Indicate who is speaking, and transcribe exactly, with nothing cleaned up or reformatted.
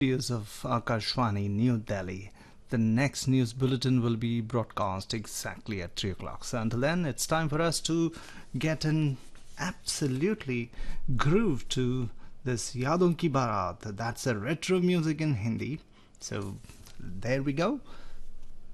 Speaker 1: Studios of Akashvani, New Delhi. The next news bulletin will be broadcast exactly at three o'clock. So until then, it's time for us to get an absolutely groove to this Yadon Ki Barat. That's a retro music in Hindi. So there we go.